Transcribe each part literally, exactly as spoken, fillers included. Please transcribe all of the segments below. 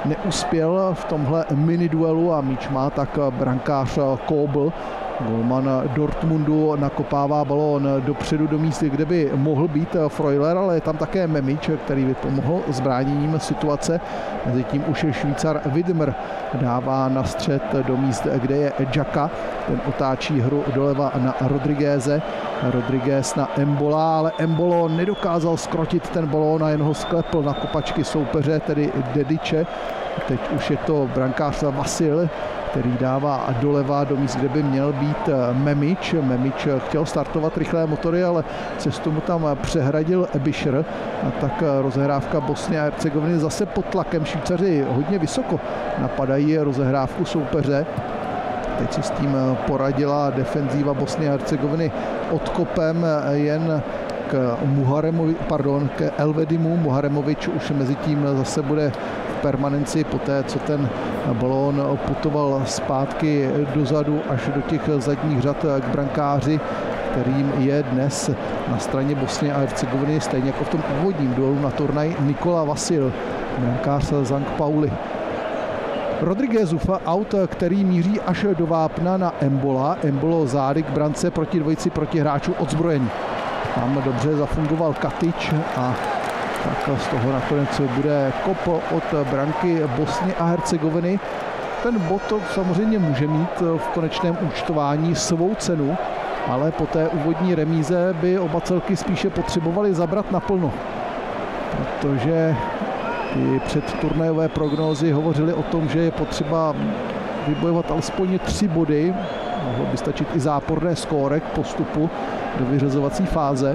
neuspěl v tomhle mini duelu a míč má tak brankář Kobl. Golman Dortmundu nakopává balón dopředu do místy, kde by mohl být Freuler, ale je tam také Memič, který by pomohl s bráněním situace. Mezitím už Švýcar Widmer dává na střed do míst, kde je Xhaka. Ten otáčí hru doleva na Rodrigueze. Rodriguez na Embola, ale Embolo nedokázal skrotit ten balón a jen ho sklepl na kopačky soupeře, tedy Dediče. Teď už je to brankář Vasil, který dává doleva do míst, kde by měl být Memič. Memič chtěl startovat rychlé motory, ale cestu mu tam přehradil Ebischer. A tak rozehrávka Bosny a Hercegoviny zase pod tlakem. Švýcaři hodně vysoko napadají rozehrávku soupeře. Teď si s tím poradila defenzíva Bosny a Hercegoviny odkopem jen k Muharemovi, pardon, k Elvedimu. Muharemovič už mezi tím zase bude v permanenci poté, co ten balón putoval zpátky dozadu až do těch zadních řad k brankáři, kterým je dnes na straně Bosny a Hercegoviny, stejně jako v tom úvodním duelu na turnaj, Nikola Vasil, brankář Sankt Pauli. Rodriguezův aut, který míří až do vápna na Embola. Embolo zády k brance proti dvojici protihráčů odzbrojený. Tam dobře zafungoval Katič a tak z toho nakonec bude kop od branky Bosny a Hercegoviny. Ten bod to samozřejmě může mít v konečném účtování svou cenu, ale po té úvodní remíze by oba celky spíše potřebovali zabrat naplno. Protože ty předturnajové prognózy hovořily o tom, že je potřeba vybojovat alespoň tři body. Mohlo by stačit i záporné skóre k postupu do vyřazovací fáze.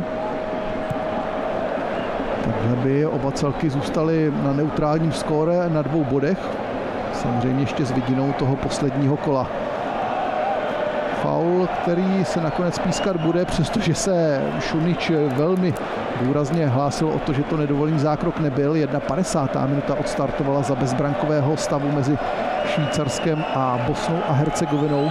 Takhle by oba celky zůstaly na neutrálním skóre na dvou bodech. Samozřejmě ještě s vidinou toho posledního kola. Faul, který se nakonec pískat bude, přestože se Šunič velmi důrazně hlásil o to, že to nedovolený zákrok nebyl. padesátá jedna minuta odstartovala za bezbrankového stavu mezi Švýcarskem a Bosnou a Hercegovinou.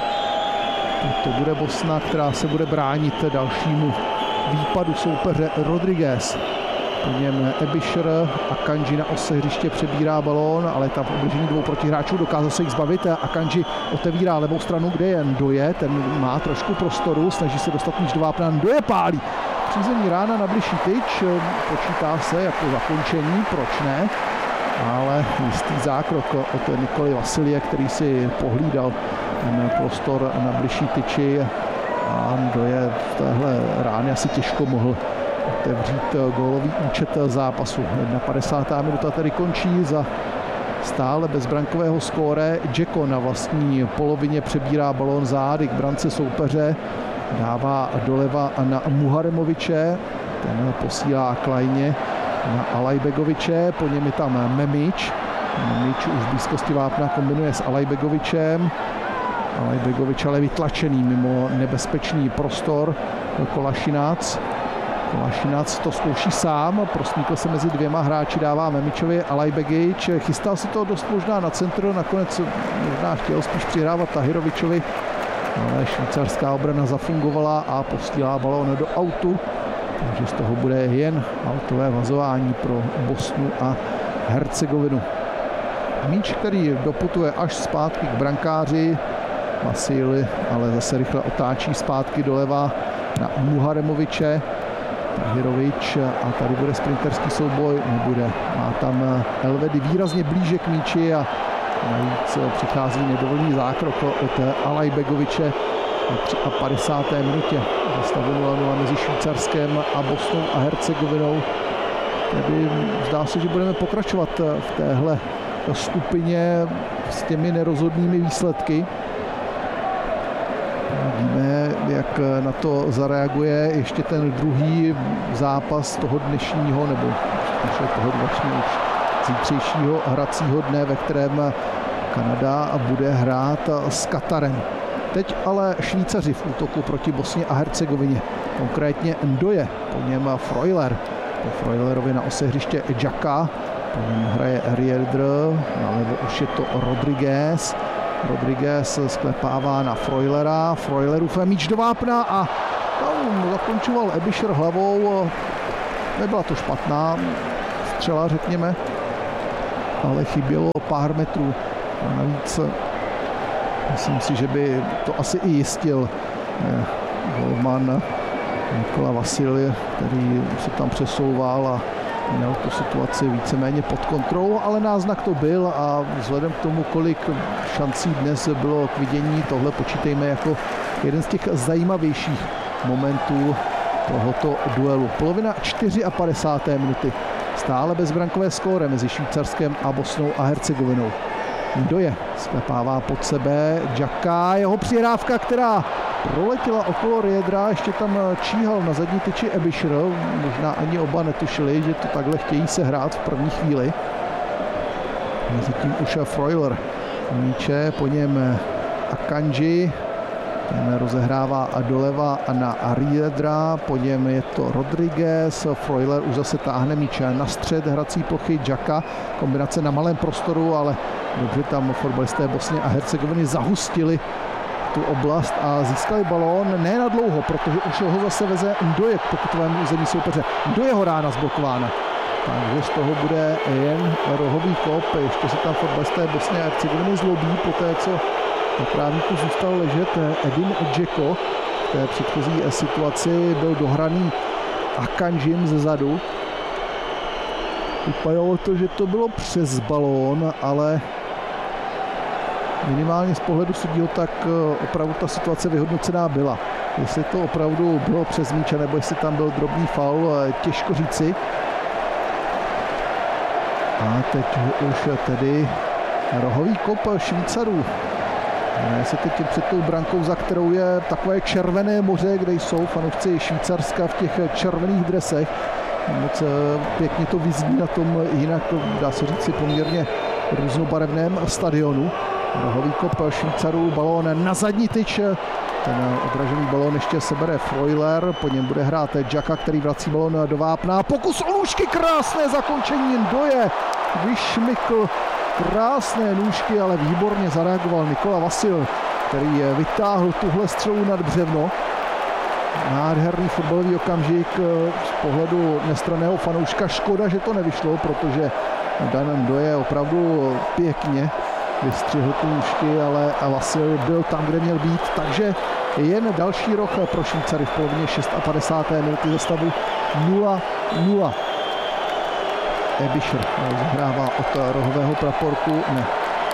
To bude Bosna, která se bude bránit dalšímu výpadu soupeře Rodriguez. Po něm Ebischer a Kanji na ose hřiště přebírá balón, ale tam v obližení dvou protihráčů dokázal se jich zbavit a Kanji otevírá levou stranu, kde je Ndoje, ten má trošku prostoru, snaží se dostat míč do vápna, Ndoje pálí. Přízemní rána na bližší tyč, počítá se jako zakončení, proč ne, ale jistý zákrok od Nikoly Vasilie, který si pohlídal ten prostor na bližší tyči a Ndoje v téhle ráně asi těžko mohl otevřít gólový účet zápasu. padesátá jedna minuta tedy končí za stále bezbrankového skóre. Dzeko na vlastní polovině přebírá balón zády k brance soupeře, dává doleva na Muharemoviče, ten posílá Klajně na Alajbegoviče, po něm je tam Memič. Memič už v blízkosti vápna kombinuje s Alajbegovičem. Alajbegovič ale vytlačený mimo nebezpečný prostor. Kolašinac. Kolašinac to zkouší sám, prosmíkl se mezi dvěma hráči, dává Memičovi Alajbegič, chystal si to dost možná na centru, nakonec možná chtěl spíš přihrávat Tahirovičovi, ale švýcarská obrana zafungovala a posílá balón do autu, takže z toho bude jen autové vazování pro Bosnu a Hercegovinu. Míč, který doputuje až zpátky k brankáři, Vasily ale zase rychle otáčí zpátky doleva na Muharemoviče. Tahirovič a tady bude sprinterský souboj, nebude. Má tam Elvedi výrazně blíže k míči a navíc přichází nedovolený zákrok od Alajbegoviče v padesáté třetí minutě. Ve stavu nula nula mezi Švýcarskem a Bosnou a Hercegovinou. Tedy zdá se, že budeme pokračovat v téhle skupině s těmi nerozhodnými výsledky. Vidíme, jak na to zareaguje ještě ten druhý zápas toho dnešního, nebo toho dnešního už zítřejšího hracího dne, ve kterém Kanada bude hrát s Katarem. Teď ale Švýcaři v útoku proti Bosně a Hercegovině, konkrétně Ndoje, po něm Freuler. Po Freulerovi na ose hřiště Xhaka, po něm hraje Riedr, nalevo už je to Rodriguez. Rodriguez sklepává na Freulera, Freulerův míč do vápna a tam zakončoval Ebischer hlavou. Nebyla to špatná střela, řekněme. ale chybělo pár metrů. A navíc myslím si, že by to asi i jistil golman Nikola Vasil, který se tam přesouval a měl tu situaci víceméně pod kontrolou, ale náznak to byl a vzhledem k tomu, kolik šancí dnes bylo k vidění, tohle počítejme jako jeden z těch zajímavějších momentů tohoto duelu. Polovina padesát čtyři minuty. Stále bezbrankové skóre mezi Švýcarskem a Bosnou a Hercegovinou. Ndoye sklepává pod sebe Xhaka, jeho přihrávka, která proletěla okolo Riedera, ještě tam číhal na zadní tyči Ebischer, možná ani oba netušili, že to takhle chtějí se hrát v první chvíli. Mezitím už Freuler míče, po něm Akanji, ten rozehrává doleva na Riedera, po něm je to Rodriguez, Freuler už zase táhne míče na střed hrací plochy, Xhaka, kombinace na malém prostoru, ale dobře tam fotbalisté Bosny a Hercegoviny zahustili tu oblast a získali balón ne na dlouho, protože už ho zase veze Ndoye k pokutovému území soupeře. Ndoyeho rána zblokována. Takže z toho bude jen rohový kop. Ještě se tam fotbalisté Bosny a Hercegoviny zlobí po té, co na trávníku zůstal ležet Edin Dzeko. V té předchozí situaci byl dohraný Akanjim ze zadu. Vypadalo to, že to bylo přes balón, ale minimálně z pohledu sudího, tak opravdu ta situace vyhodnocená byla. Jestli to opravdu bylo přes míč, nebo jestli tam byl drobný faul, těžko říci. A teď už tedy rohový kop Švýcarů. Ne, se teď před tou brankou, za kterou je takové červené moře, kde jsou fanoušci Švýcarska v těch červených dresech. Moc pěkně to vyzní na tom jinak, dá se říct, poměrně různobarevném stadionu. Rohový kop Švýcarů, balón na zadní tyč. Ten odražený balón ještě sebere Freuler, po něm bude hrát Xhaka, který vrací balón do vápna. Pokus o nůžky, krásné zakončení Ndoye. Vyšmykl krásné nůžky, ale výborně zareagoval Nikola Vasil, který vytáhl tuhle střelu nad břevno. Nádherný fotbalový okamžik z pohledu nestranného fanouška. Škoda, že to nevyšlo, protože Dan Ndoye opravdu pěkně vystřihl tu nůžky, ale Vasil byl tam, kde měl být, takže jen další roh pro Švýcary v polovině padesát šest minuty za stavu nula nula. Ebischer zahrává od rohového praporku, ne.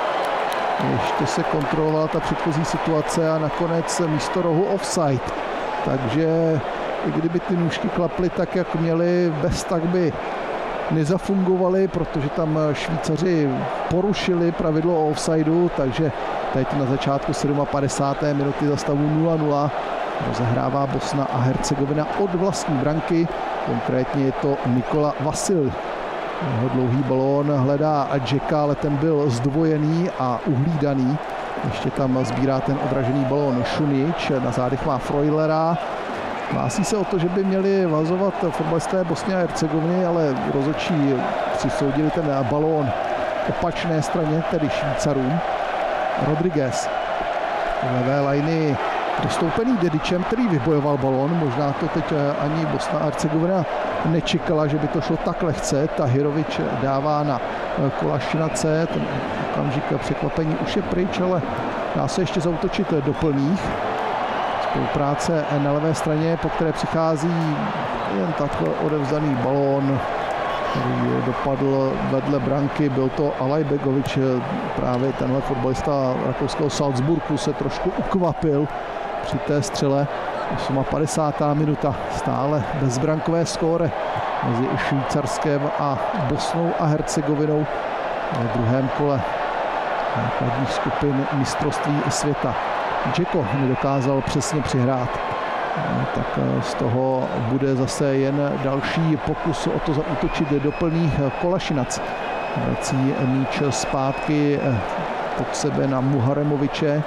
Ještě se kontrolovala ta předchozí situace a nakonec místo rohu offside. Takže i kdyby ty nůžky klaply tak, jak měly, bez tak by nezafungovaly, protože tam Švýcaři porušili pravidlo o offsideu, takže teď na začátku padesát sedm minuty za stavu nula nula rozehrává Bosna a Hercegovina od vlastní branky, konkrétně je to Nikola Vasil. Jeho dlouhý balón hledá Xhaka, ale ten byl zdvojený a uhlídaný. Ještě tam sbírá ten odražený balón Šunič, na zádech má Freulera. Hlásí se o to, že by měli vazovat fotbalisté Bosny a Hercegoviny, ale rozhodčí přisoudili ten balón opačné straně, tedy Švýcarům. Rodriguez levé lajny dostoupený Dedičem, který vybojoval balón. Možná to teď ani Bosna a Hercegovina nečekala, že by to šlo tak lehce. Tahirovič dává na Kolašinace, ten okamžik překvapení už je pryč, ale dá se ještě zaútočit do plných. Spolupráce na levé straně, po které přichází jen takhle odevzdaný balón, který dopadl vedle branky. Byl to Alaj Begovič, právě tenhle fotbalista rakouského Salzburgu se trošku ukvapil při té střele. padesátá osmá minuta, stále bezbrankové skóre mezi Švýcarskem a Bosnou a Hercegovinou v druhém kole základních skupin mistrovství světa. Dzeko nedokázal přesně přihrát, tak z toho bude zase jen další pokus o to zaútočit do plných. Kolašinac vrací míč zpátky pod sebe na Muharemoviče.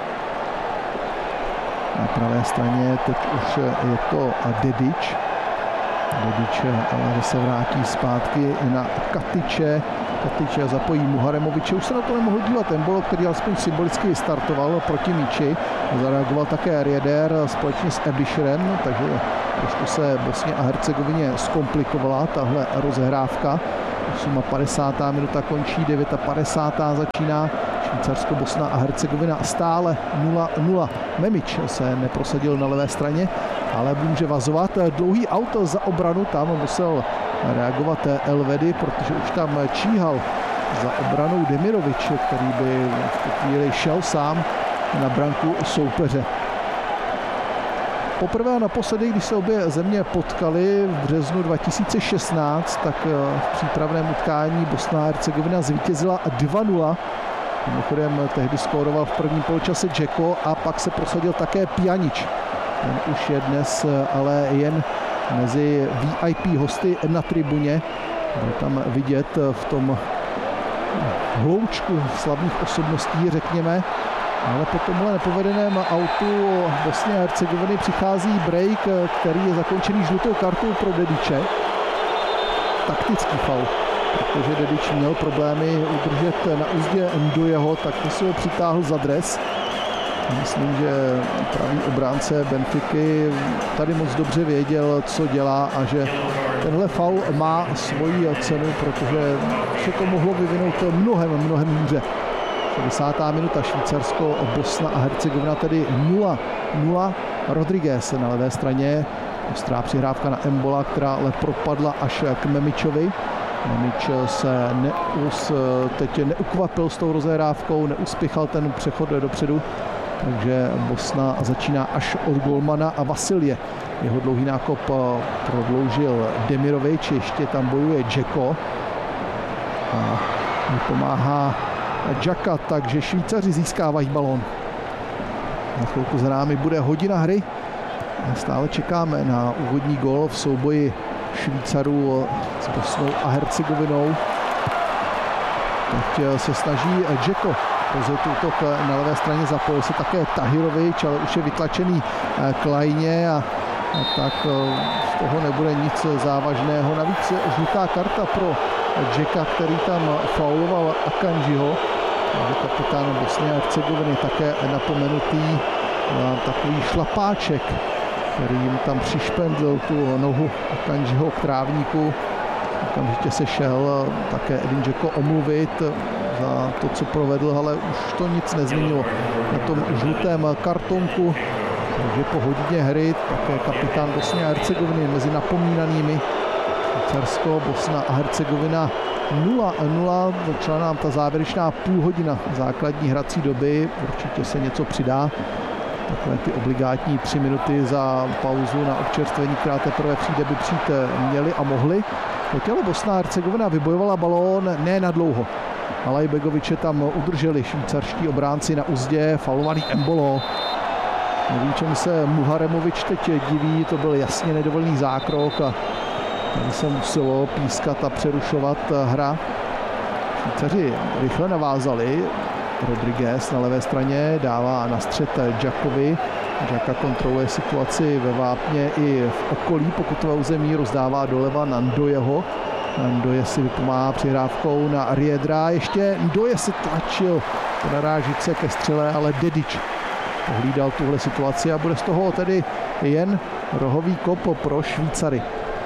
Na pravé straně teď už je to Dedič. Dedič ale se vrátí zpátky na Katiče. Katič zapojí Muharemoviče. Už se na to nemohl dívat Embolo, který alespoň symbolicky vystartoval proti míči. Zareagoval také Rieder společně s Ebischerem, takže trošku se Bosně a Hercegovině zkomplikovala tahle rozehrávka. padesátá osmá minuta končí, padesátá devátá začíná. Švýcarsko, Bosna a Hercegovina stále nula nula. Memič se neprosadil na levé straně, ale může vazovat. Dlouhý auto za obranu, tam musel reagovat Elvedi, protože už tam číhal za obranou Demirovič, který by v tu chvíli šel sám na branku soupeře. Poprvé a naposledy, když se obě země potkali v březnu dva tisíce šestnáct, tak v přípravném utkání Bosna a Hercegovina zvítězila dva nula. Mimochodem tehdy skóroval v prvním poločase Dzeko a pak se prosadil také Pjanić. Ten už je dnes ale jen mezi V I P hosty na tribuně. Byl tam vidět v tom hloučku slavných osobností, řekněme. Ale po tomhle nepovedeném autu Bosny a Hercegoviny přichází break, který je zakončený žlutou kartou pro Dediče. Taktický faul, protože Dedič měl problémy udržet na úzdě Ndojeho, tak si ho přitáhl za dres. Myslím, že pravý obránce Benfiky tady moc dobře věděl, co dělá a že tenhle faul má svoji cenu, protože se to mohlo vyvinout mnohem, mnohem hůře. šedesátá minuta, Švýcarsko, Bosna a Hercegovina tedy nula nula. Rodriguez na levé straně, ostrá přihrávka na Embola, která ale propadla až k Memičovi. Memič se neus, teď neukvapil s tou rozehrávkou, neuspěchal ten přechod dopředu, takže Bosna začíná až od golmana a Vasilje. Jeho dlouhý nákop prodloužil Demirovič, ještě tam bojuje Dzeko a pomáhá Xhaka, takže Švýcaři získávají balón. Na chvilku za námi bude hodina hry. Stále čekáme na úvodní gól v souboji Švýcarů s Bosnou a Hercegovinou. Teď se snaží Dzeko rozjet útok na levé straně, zapojil se také Tahirovič, ale už je vytlačený k lajně a, a tak z toho nebude nic závažného. Navíc žlutá karta pro Dzeka, který tam fauloval Akanjiho. Kapitán Bosny a Hercegoviny také napomenutý takový šlapáček, který jim tam přišpendlil tu nohu Akanjiho k trávníku. Okamžitě se šel také Edin Dzeko omluvit za to, co provedl, ale už to nic nezměnilo na tom žlutém kartonku. Takže po hodině hry také kapitán Bosny a Hercegoviny mezi napomínanými. Švýcarsko, Bosna a Hercegovina nula nula, začala nám ta závěrečná půl hodina základní hrací doby, určitě se něco přidá. Takové ty obligátní tři minuty za pauzu na občerstvení, která teprve přijde, by přijít měli a mohli. Teď ale Bosna a Hercegovina vybojovala balón ne na dlouho. Alajbegoviče tam udrželi švýcarští obránci na uzdě, faulovaný Embolo. Nevím, čemu se Muharemovič teď diví, to byl jasně nedovolený zákrok a tady se muselo pískat a přerušovat hra. Švýcaři rychle navázali. Rodriguez na levé straně dává na střed Džakovi. Džaka kontroluje situaci ve vápně i v okolí pokutového území, rozdává doleva na Ndojeho. Ndoje si vypomáhá přihrávkou na Riedra. Ještě Ndoje se tlačil po narážice ke střele, ale Dedič pohlídal tuhle situaci a bude z toho tedy jen rohový kop pro Švýcary.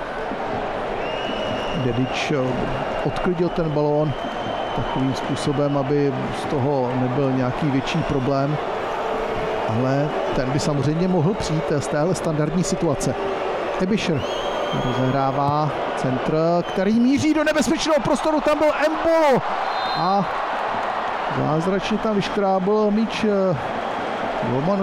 Dedič odklidil ten balón takovým způsobem, aby z toho nebyl nějaký větší problém, ale ten by samozřejmě mohl přijít z téhle standardní situace. Ebischer rozehrává centr, který míří do nebezpečného prostoru, tam byl Embolo a zázračně tam vyškrábl míč Roman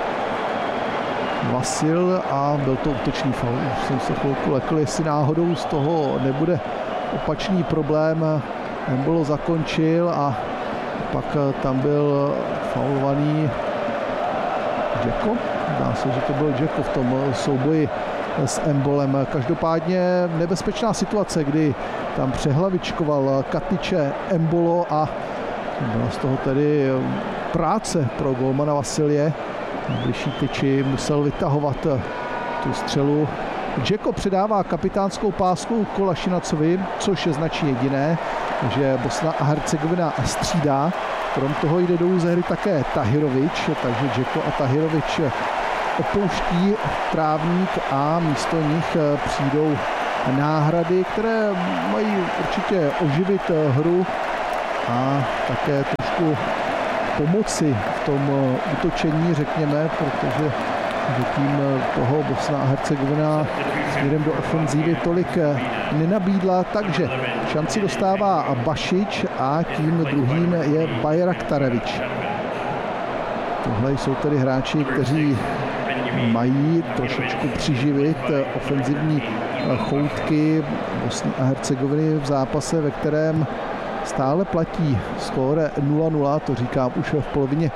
Vasil a byl to útočný faul. Už jsem se chvilku lekl, jestli náhodou z toho nebude opačný problém. Embolo zakončil a pak tam byl faulovaný Dzeko. Dá se, že to byl Dzeko v tom souboji s Embolem. Každopádně nebezpečná situace, kdy tam přehlavičkoval Katiče Embolo a byla z toho tedy práce pro golmana Vasilje. Nejbližší tyči musel vytahovat tu střelu. Dzeko předává kapitánskou pásku Kolašinacovi, což je značí jediné, že Bosna a Hercegovina střídá. Krom toho jde dolů ze hry také Tahirovič, takže Dzeko a Tahirovič opouští trávník a místo nich přijdou náhrady, které mají určitě oživit hru a také trošku pomoci v tom útočení, řekněme, protože zatím toho Bosna a Hercegovina směrem do ofenzívy tolik nenabídla, takže šanci dostává Bašić a tím druhým je Bajraktarević. Tohle jsou tedy hráči, kteří mají trošičku přiživit ofenzivní choutky Bosny a Hercegoviny v zápase, ve kterém stále platí skóre nula nula, to říkám už v polovině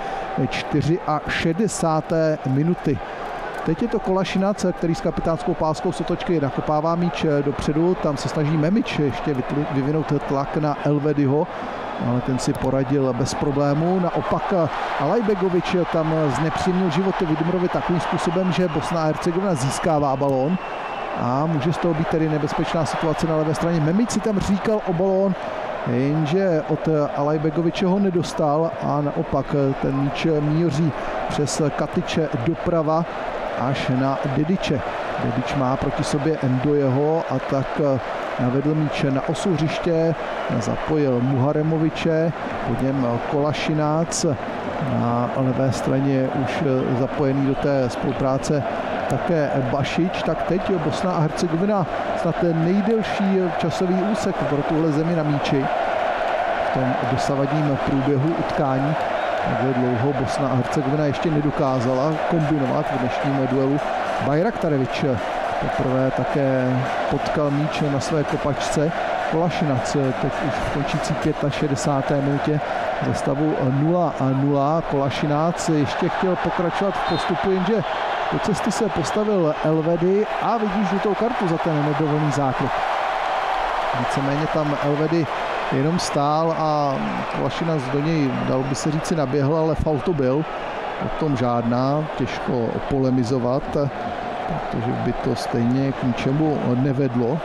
šedesáté čtvrté minuty. Teď je to Kolašinac, který s kapitánskou páskou z otočky nakopává míč dopředu, tam se snaží Memič ještě vyvinout tlak na Elvedyho, ale ten si poradil bez problémů. Naopak Alajbegovič tam znepříjemnil život Vidmrovi takovým způsobem, že Bosna a Hercegovina získává balón a může z toho být tedy nebezpečná situace na levé straně. Memič si tam říkal o balón, jenže od Alajbegoviče ho nedostal a naopak ten míč míří přes Katiče doprava až na Dediče. Dedič má proti sobě Ndojeho a tak navedl míč na osu hřiště, zapojil Muharemoviče, po něm Kolašinac, na levé straně už zapojený do té spolupráce také Bašić, tak teď Bosna a Hercegovina snad ten nejdelší časový úsek pro tuhle zemi na míči v tom dosavadním průběhu utkání. Takže dlouho Bosna a Hercegovina ještě nedokázala kombinovat v dnešním duelu. Bajraktarević poprvé také potkal míč na své kopačce. Kolašinac teď už v končící šedesáté páté minutě ve stavu nula nula. Kolašinac ještě chtěl pokračovat v postupu, jenže do cesty se postavil Elvedy a vidí žlutou kartu za ten nedovolný zákrok. Víceméně tam Elvedy jenom stál a Kolašinac do něj, dalo by se říci, naběhl, ale faul to byl. O tom žádná, těžko polemizovat, protože by to stejně k ničemu nevedlo.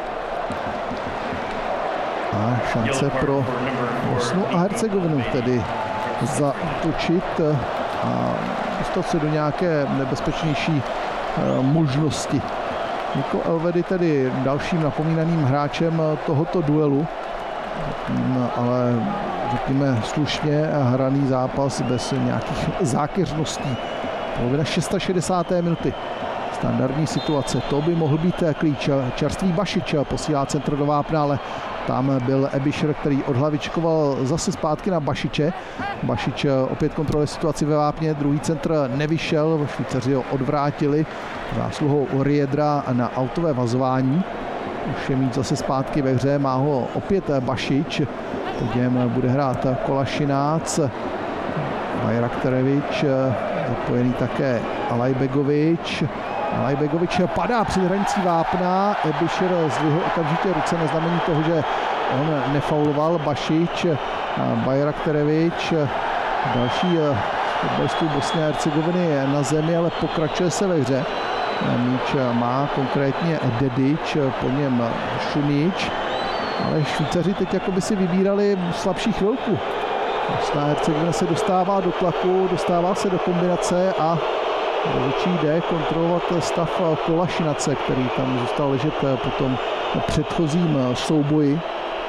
A šance pro Bosnu a Hercegovinu tedy zaútočit a dostat se do nějaké nebezpečnější možnosti. Niko Elvedy tedy dalším napomínaným hráčem tohoto duelu, ale řekněme slušně hraný zápas bez nějakých zákeřností. Polovina šedesáté šesté minuty. Standardní situace, to by mohl být klíč. Čerstvý Bašić posílá centr do vápna, ale tam byl Ebischer, který odhlavičkoval zase zpátky na Bašiče. Bašić opět kontroluje situaci ve vápně, druhý centr nevyšel, Švýcaři ho odvrátili zásluhou Riedra na autové vazování. Už je mít zase zpátky ve hře, má ho opět Bašić, po něm bude hrát Kolašinac, Bajraktarević, zapojený také Alajbegovič. Alajbegovič padá před hranicí vápna, Ebischer zdvihl okamžitě ruce na znamení toho, že on nefauloval. Bašić, Bajraktarević, další fotbalistů Bosny a Hercegoviny na zemi, ale pokračuje se ve hře. Míč má konkrétně Dedič, po něm Šunič, ale Švýcaři teď jakoby si vybírali slabší chvilku. Bosna a Hercegovina se dostává do tlaku, dostává se do kombinace a rozhodčí jde kontrolovat stav Kolašinace, který tam zůstal ležet po tom předchozím souboji.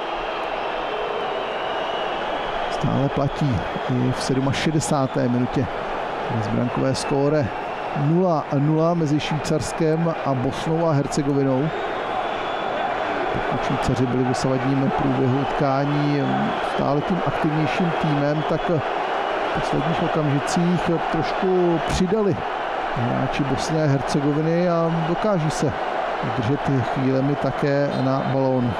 Stále platí i v šedesáté sedmé minutě bezbrankové skóre nula nula mezi Švýcarskem a Bosnou a Hercegovinou. Pokud Švýcaři byli v dosavadním průběhu utkání stále tím aktivnějším týmem, tak v posledních okamžicích trošku přidali hráči Bosny a Hercegoviny a dokáží se udržet chvílemi také na balónu.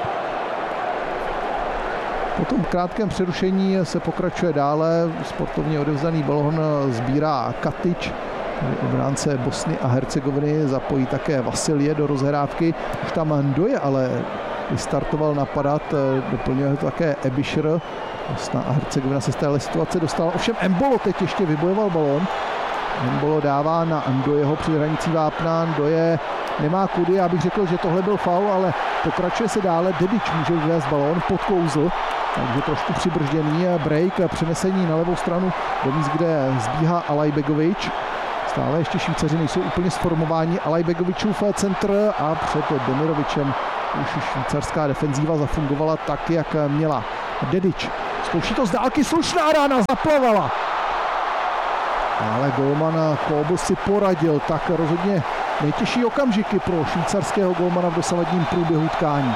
Po tom krátkém přerušení se pokračuje dále. Sportovně odevzdaný balón sbírá Katič. Obránce Bosny a Hercegoviny zapojí také Vasilije do rozhrávky. Už tam Ndoje ale vystartoval napadat, doplňuje to také Ebischer. Bosna a Hercegovina se z téhle situace dostala. Ovšem Embolo teď ještě vybojoval balón. Embolo dává na Ndojeho při hranicí vápna. Ndoje nemá kudy, já bych řekl, že tohle byl faul, ale pokračuje se dále. Dedič může vyvést balón, podkouzl, takže trošku přibržděný break, přenesení na levou stranu do míst, kde zbíhá Alajbegovič. Stále ještě Švýcaři nejsou úplně sformováni. Alajbegovičův centr a před Demirovičem už švýcarská defenzíva zafungovala tak, jak měla. Dedič zkouší to z dálky, slušná rána, zaplavala. Ale golman Kobl si poradil, tak rozhodně nejtěžší okamžiky pro švýcarského golmana v dosavadním průběhu utkání.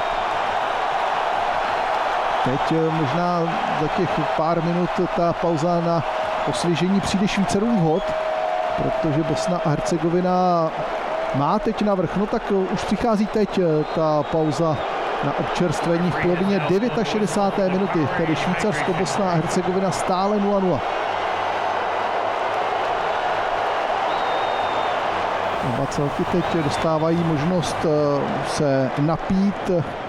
Teď možná za těch pár minut ta pauza na osvěžení přijde Švýcarům vhod, protože Bosna a Hercegovina má teď navrch. No tak už přichází teď ta pauza na občerstvení v polovině šedesáté deváté minuty, tedy Švýcarsko, Bosna a Hercegovina stále nula nula. Oba celky teď dostávají možnost se napít.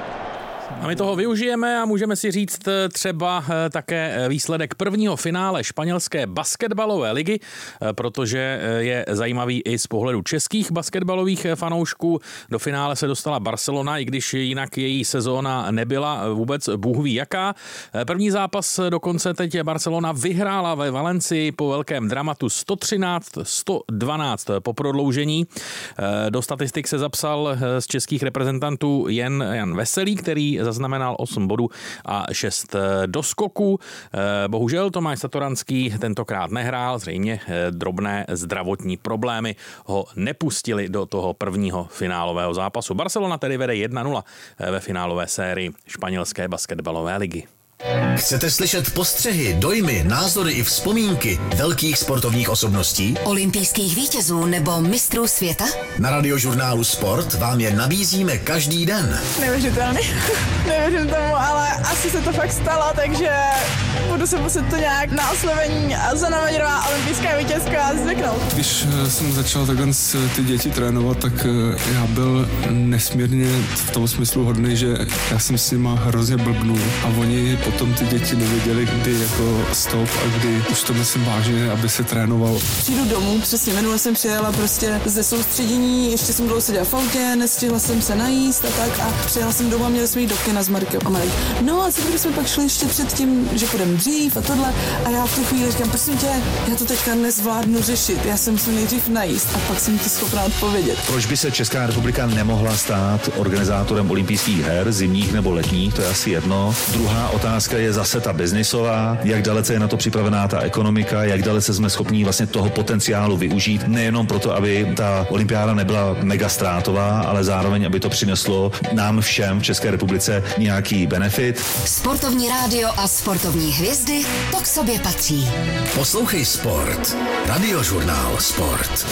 A my toho využijeme a můžeme si říct třeba také výsledek prvního finále španělské basketbalové ligy, protože je zajímavý i z pohledu českých basketbalových fanoušků. Do finále se dostala Barcelona, i když jinak její sezóna nebyla vůbec bůh ví jaká. První zápas dokonce teď Barcelona vyhrála ve Valencii po velkém dramatu sto třináct sto dvanáct po prodloužení. Do statistik se zapsal z českých reprezentantů jen Jan Veselý, který zaznamenal osm bodů a šest doskoků. Bohužel Tomáš Satoranský tentokrát nehrál, zřejmě drobné zdravotní problémy ho nepustili do toho prvního finálového zápasu. Barcelona tedy vede jedna nula ve finálové sérii španělské basketbalové ligy. Chcete slyšet postřehy, dojmy, názory i vzpomínky velkých sportovních osobností? Olympijských vítězů nebo mistrů světa? Na Radiožurnálu Sport vám je nabízíme každý den. Neuvěřitelný. Nevěřím tomu, ale asi se to fakt stalo, takže budu se muset to nějak na oslovení Zana Maďarová, olympijská vítězka, zvyknout. Když jsem začal takhle ty děti trénovat, tak já byl nesmírně v tom smyslu hodný, že já jsem s nima hrozně blbnul a oni potom ty děti nevěděli, kdy jako stop a kdy už to myslím vážně, aby se trénovalo. Přijdu domů, přesně minule jsem přijela prostě ze soustředění, ještě jsem dlouho seděla v autě, nestihla jsem se najíst a tak a přijela jsem domů a měli jsme jít do kina s Markem a Marek. No a co jsme pak šli ještě před tím, že půjdeme dřív a tohle a já v tu chvíli říkám, prosím tě, já to teďka nezvládnu řešit, já jsem se nejdřív najíst a pak jsem ti schopná odpovědět. Proč by se Česká republika nemohla stát organizátorem olympijských her, zimních nebo letních, to je asi jedno. Druhá otázka je zase ta biznisová, jak dalece je na to připravená ta ekonomika, jak dalece jsme schopní vlastně toho potenciálu využít, nejenom proto, aby ta olympiáda nebyla mega ztrátová, ale zároveň, aby to přineslo nám všem v České republice nějaký benefit. Sportovní rádio a sportovní hvězdy, to k sobě patří. Poslouchej Sport. Radiožurnál Sport.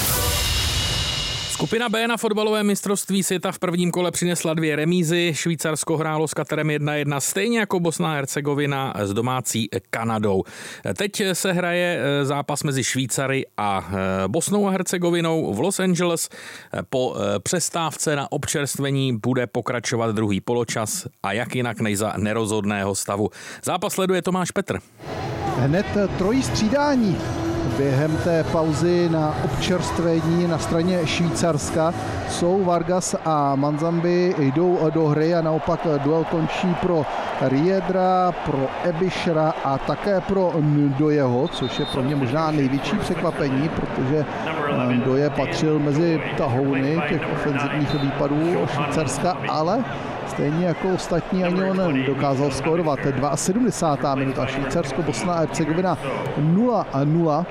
Skupina B na fotbalovém mistrovství světa v prvním kole přinesla dvě remízy. Švýcarsko hrálo s Katarem jedna jedna, stejně jako Bosna a Hercegovina s domácí Kanadou. Teď se hraje zápas mezi Švýcary a Bosnou a Hercegovinou v Los Angeles. Po přestávce na občerstvení bude pokračovat druhý poločas a jak jinak než za nerozhodného stavu. Zápas sleduje Tomáš Petr. Hned trojí střídání během té pauzy na občerstvení na straně Švýcarska. Jsou Vargas a Manzambi, jdou do hry a naopak duel končí pro Riedra, pro Ebišra a také pro Ndojeho, což je pro mě možná největší překvapení, protože Ndoje patřil mezi tahouny těch ofenzivních výpadů Švýcarska, ale stejně jako ostatní ani on dokázal skórovat. sedmdesátá druhá minuta, Švýcarsko, Bosna a Hercegovina nula nula.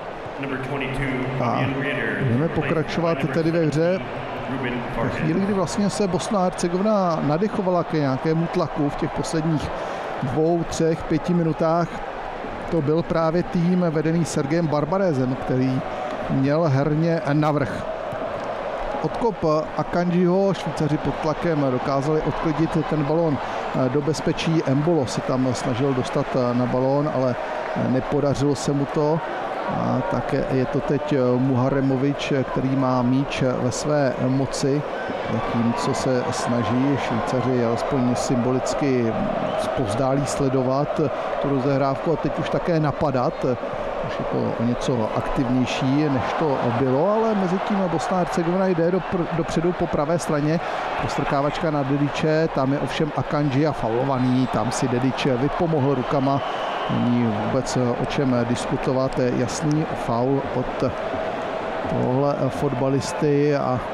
A budeme pokračovat tedy ve hře. V chvíli, kdy vlastně se Bosna a Hercegovina nadechovala k nějakému tlaku v těch posledních dvou, třech, pěti minutách, to byl právě tým vedený Sergejem Barbarezem, který měl herně navrch. Odkop Akanjiho, Švýcaři pod tlakem dokázali odklidit ten balón do bezpečí. Embolo se tam snažil dostat na balón, ale nepodařilo se mu to. A také je to teď Muharemovič, který má míč ve své moci, zatímco se snaží Švýcaři alespoň symbolicky zpovzdálí sledovat tu rozehrávku a teď už také napadat. Už je to o něco aktivnější, než to bylo, ale mezi tím Bosna a Hercegovina jde dopr- dopředu po pravé straně. Prostrkávačka na Dediče, tam je ovšem Akanji a faulovaný, tam si Dedič vypomohl rukama. Není vůbec o čem diskutovat, je jasný faul od tohle fotbalisty a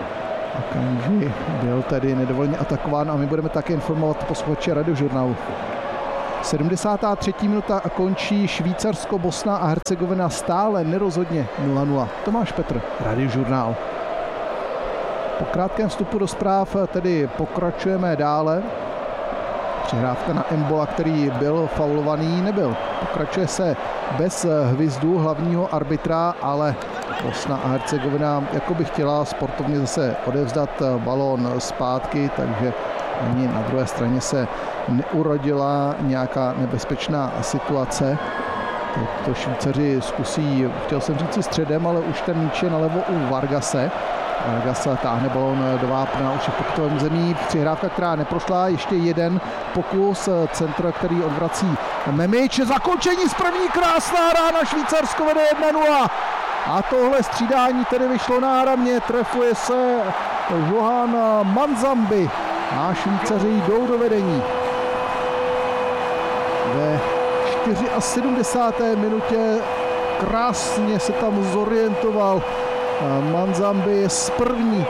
Akanji byl tedy nedovolně atakován a my budeme také informovat posluchače Radiožurnálu. sedmdesátá třetí minuta a končí Švýcarsko, Bosna a Hercegovina stále nerozhodně nula nula. Tomáš Petr, Radiožurnál. Po krátkém vstupu do zpráv tedy pokračujeme dále. Přihrávka na Embola, který byl faulovaný, nebyl. Pokračuje se bez hvizdu hlavního arbitra, ale Bosna a Hercegovina jako by chtěla sportovně zase odevzdat balón zpátky, takže ani na druhé straně se neurodila nějaká nebezpečná situace. Teď to Švýcaři zkusí, chtěl jsem říct si středem, ale už ten míč je nalevo u Vargase. Vargas táhne balón do vápna, už je v pokutovém zemí. Přihrávka, která neprošla, ještě jeden pokus, centr, který odvrací Memič. Zakončení z první, krásná rána, Švýcarsko vede jedna nula. A tohle střídání tedy vyšlo náramně, trefuje se Johan Manzambi a Švýcaři jdou do vedení. Ve sedmdesáté čtvrté minutě krásně se tam zorientoval Manzambi z první.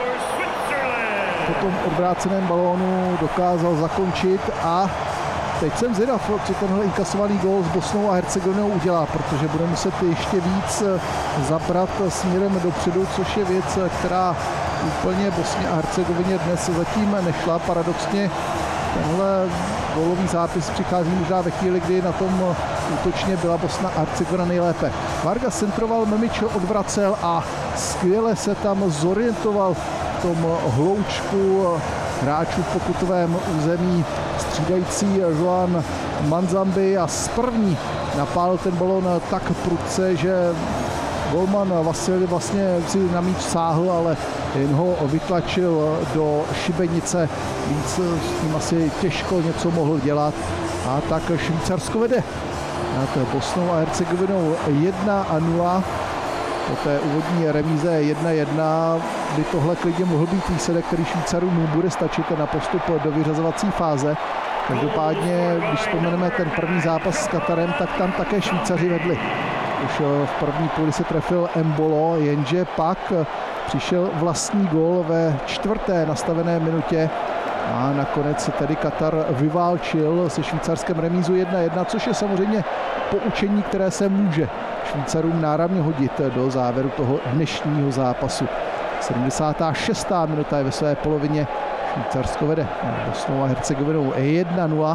Po tom odvráceném balónu dokázal zakončit a teď jsem zvědav, co tenhle inkasovaný gól s Bosnou a Hercegovinou udělá, protože bude muset ještě víc zabrat směrem dopředu, což je věc, která úplně Bosně a Hercegovině dnes zatím nešla. Paradoxně tenhle gólový zápis přichází možná ve chvíli, kdy na tom útočně byla Bosna a Hercegovina nejlépe. Vargas centroval, Memič odvracel a skvěle se tam zorientoval v tom hloučku hráčů v pokutovém území střídající Johan Manzambi a z první napálil ten balón tak prudce, že golman Vasily vlastně si na míč sáhl, ale jen ho vytlačil do šibenice. Víc s tím asi těžko něco mohl dělat. A tak Švýcarsko vede nad Bosnou a Hercegovinou jedna nula. Po té úvodní remíze jedna jedna by tohle klidně mohl být výsledek, který Švýcarům bude stačit na postup do vyřazovací fáze. Každopádně, když vzpomeneme ten první zápas s Katarem, tak tam také Švýcaři vedli. Už v první půli se trefil Embolo, jenže pak přišel vlastní gól ve čtvrté nastavené minutě a nakonec se tedy Katar vyválčil se Švýcarskem remízu jedna jedna, což je samozřejmě poučení, které se může Švýcarům náramně hodit do závěru toho dnešního zápasu. sedmdesátá šestá minuta je ve své polovině. Švýcarsko vede Bosnou a Hercegovinou jedna nula.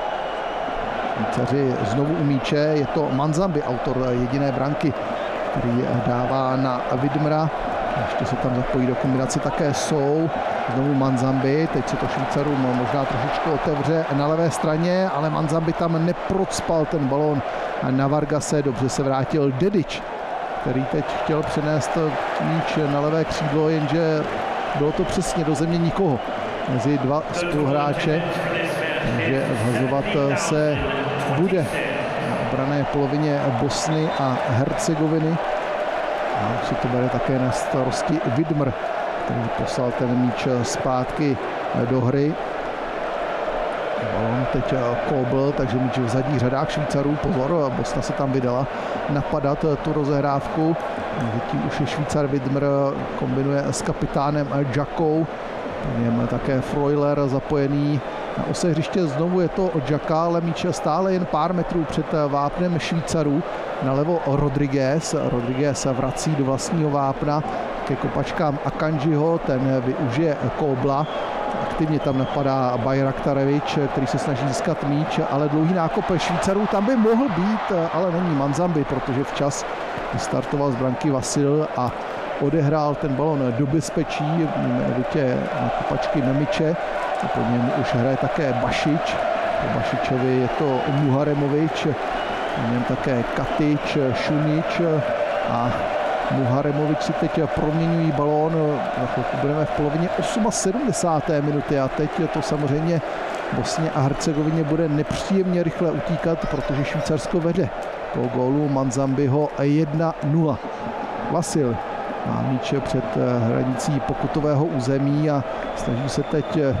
Švýcaři znovu u míče, je to Manzambi, autor jediné branky, který dává na Widmera. Ještě se tam zapojí do kombinace také Sou. Znovu Manzambi, teď se to Švýcarům možná trošičku otevře na levé straně, ale Manzambi tam neprocpal ten balón na Vargase, dobře se vrátil Dedič, který teď chtěl přenést míč na levé křídlo, jenže bylo to přesně do země nikoho mezi dva spoluhráče, takže vhazovat se bude na obrané polovině Bosny a Hercegoviny. A už si to bere také na starosti Widmer, který poslal ten míč zpátky do hry. Balón teď Kobl, takže míč v zadních řadách Švýcarů. Pozor, Bosna se tam vydala napadat tu rozehrávku. Tím už je Švýcar Widmer, kombinuje s kapitánem Jackou. Po něm také Freuler zapojený na ose hřiště. Znovu je to Jacka, ale míč stále jen pár metrů před vápnem Švýcarů. Nalevo Rodriguez. Rodriguez vrací do vlastního vápna ke kopačkám Akanjiho, ten využije Kobla. Aktivně tam napadá Bajraktarevič, který se snaží získat míč, ale dlouhý nákop Švýcarů tam by mohl být, ale není Manzambi, protože včas startoval z branky Vasil a odehrál ten balon do bezpečí, jmenovitě na kopačky Memiče. Po něm už hraje také Bašič. Po Bašičovi je to Muharemovič, po něm také Katič, Šunič a Muharemovič si teď proměňují balón. Na chvilku budeme v polovině sedmdesáté osmé minuty a teď to samozřejmě Bosně a Hercegovině bude nepříjemně rychle utíkat, protože Švýcarsko vede po gólu Manzambiho jedna nula. Vasil má míče před hranicí pokutového území a snaží se teď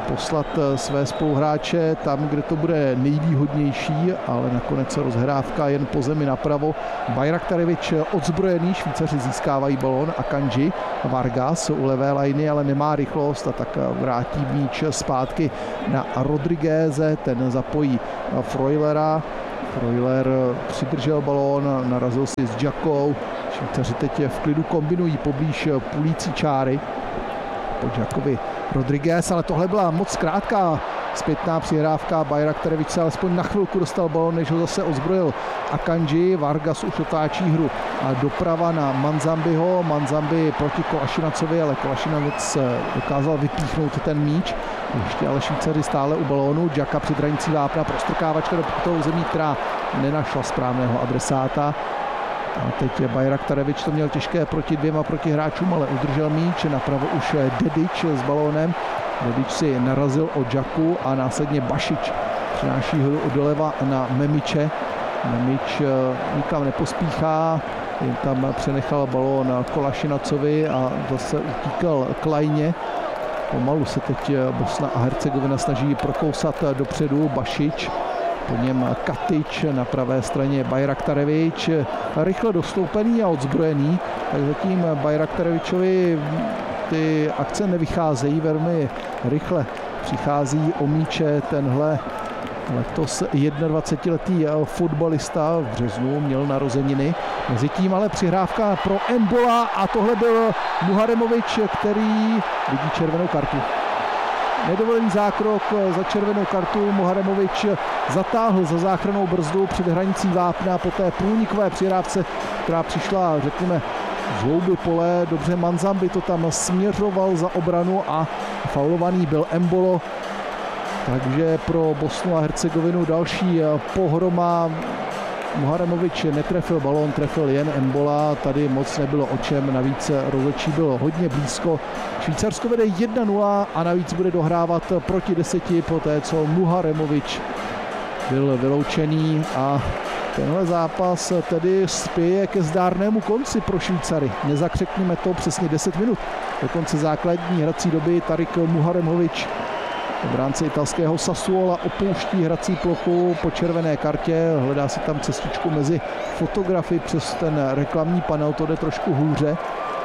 poslat své spoluhráče tam, kde to bude nejvýhodnější, ale nakonec rozhrávka jen po zemi napravo. Bajraktarevič odzbrojený, Švýcaři získávají balón, Akanji, Vargas u levé lajny, ale nemá rychlost a tak vrátí míč zpátky na Rodrigueze, ten zapojí Freulera. Freuler přidržel balón, narazil si s Jackou. Švýcaři teď v klidu kombinují poblíž půlící čáry. Po Jackovi Rodriguez, ale tohle byla moc krátká zpětná přihrávka. Bajraktarevič se alespoň na chvilku dostal balón, než ho zase ozbrojil Akanji. Vargas už otáčí hru a doprava na Manzambiho. Manzambi proti Kolašinacovi, ale Kolašinac dokázal vypíchnout ten míč. Ještě ale Švýcaři stále u balónu. Jacka před hranicí vápna, prostrkávačka do pokutovou zemí, která nenašla správného adresáta. A teď Bajraktarevič to měl těžké proti dvěma protihráčům, ale udržel míč. Napravo už Dedič s balónem. Dedič si narazil o Jacku a následně Bašič přináší hru doleva na Memiče. Memič nikam nepospíchá, jen tam přenechal balón Kolašinacovi a zase utíkal k lajně. Pomalu se teď Bosna a Hercegovina snaží prokousat dopředu. Bašič, po něm Katič, na pravé straně Bajraktarevič, rychle dostoupený a odzbrojený, tak zatím Bajraktarevičovi ty akce nevycházejí, velmi rychle přichází o míče tenhle letos jednadvacetiletý fotbalista, v březnu měl narozeniny. Mezitím ale přihrávka pro Embola a tohle byl Muharemovič, který vidí červenou kartu. Nedovolený zákrok za červenou kartu. Muharemovič zatáhl za záchrannou brzdu před hranicí vápna po té průnikové přihrávce, která přišla, řekněme, z hlouby pole. Dobře, Manzambi to tam směřoval za obranu a faulovaný byl Embolo. Takže pro Bosnu a Hercegovinu další pohroma. Muharemovič netrefil balón, trefil jen Embola, tady moc nebylo o čem, navíc rozhodčí bylo hodně blízko. Švýcarsko vede jedna nula a navíc bude dohrávat proti deseti po té, co Muharemovič byl vyloučený a tenhle zápas tedy spěje ke zdárnému konci pro Švýcary. Nezakřekněme to, přesně deset minut do konce základní hrací doby. Tarik Muharemovič, obránce italského Sassuola, opouští hrací plochu po červené kartě, hledá si tam cestičku mezi fotografy přes ten reklamní panel, to jde trošku hůře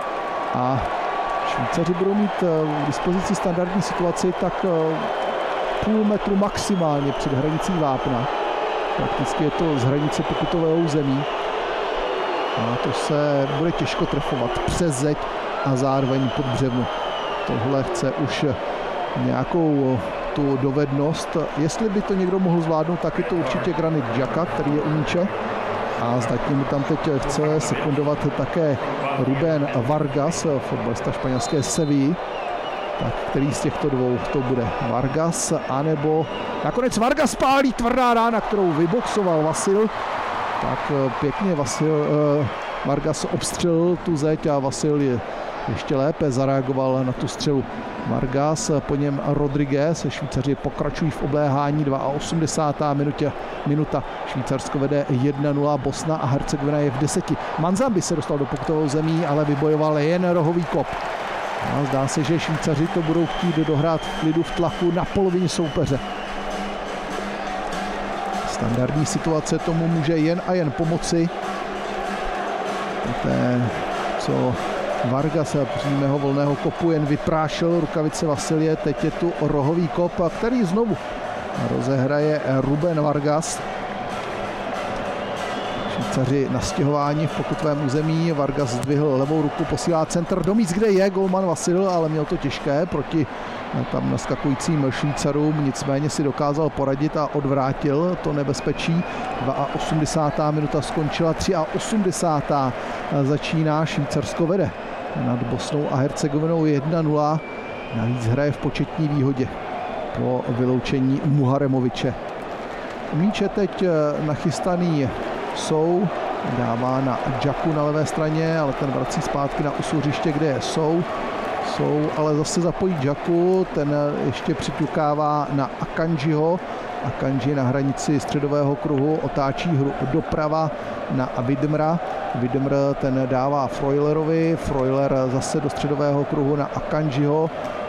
a Švýcaři budou mít k dispozici standardní situaci tak půl metru maximálně před hranicí vápna. Prakticky je to z hranice pokutového území a to se bude těžko trefovat přes zeď a zároveň pod břevnu. Tohle chce už nějakou tu dovednost. Jestli by to někdo mohl zvládnout, tak je to určitě Granit Xhaka, který je u míče. A zdatně mu tam teď chce sekundovat také Ruben Vargas, fotbalista španělské Sevilly. Tak který z těchto dvou to bude? Vargas, anebo nakonec Vargas pálí, tvrdá rána, kterou vyboxoval Vasil. Tak pěkně Vasil, Vargas obstřelil tu zeď a Vasil je ještě lépe zareagoval na tu střelu. Vargas, po něm Rodriguez, Švýcaři pokračují v obléhání, osmdesátá druhá minutě, minuta. Švýcarsko vede jedna nula, Bosna a Hercegovina je v deseti. Manzambi se dostal do pokutovou zemí, ale vybojoval jen rohový kop. A zdá se, že Švýcaři to budou chtít dohrát v klidu, v tlaku na polovině soupeře. Standardní situace tomu může jen a jen pomoci. Poté, co Vargas přímého volného kopu jen vyprášil rukavice Vasilie, teď je tu rohový kop, který znovu rozehraje Ruben Vargas. Švýcaři na stěhování v pokutovém území, Vargas zdvihl levou ruku, posílá centr do míst, kde je golman Vasil, ale měl to těžké proti tam naskakujícím Švýcarům, nicméně si dokázal poradit a odvrátil to nebezpečí. osmdesátá druhá minuta skončila, osmdesátá třetí začíná, Švýcarsko vede nad Bosnou a Hercegovinou jedna nula, navíc hraje v početní výhodě po vyloučení Muharemoviče. Míče teď nachystaný jsou, dává na Jacku na levé straně, ale ten vrací zpátky na usuřiště, kde jsou. Jsou, ale zase zapojí Jacku, ten ještě přiťukává na Akanjiho. Akanji na hranici středového kruhu otáčí hru doprava na Widmera. Widmer ten dává Freulerovi, Freuler zase do středového kruhu na Akanjiho.